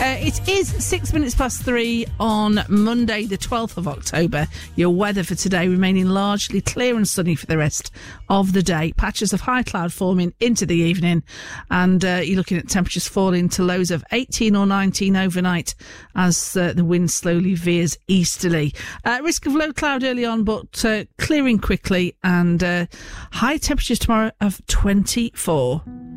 It is 6 minutes past 3 on Monday, the 12th of October. Your weather for today remaining largely clear and sunny for the rest of the day. Patches of high cloud forming into the evening, and you're looking at temperatures falling to lows of 18 or 19 overnight as the wind slowly veers easterly. Risk of low cloud early on, but clearing quickly, and high temperatures tomorrow of 24.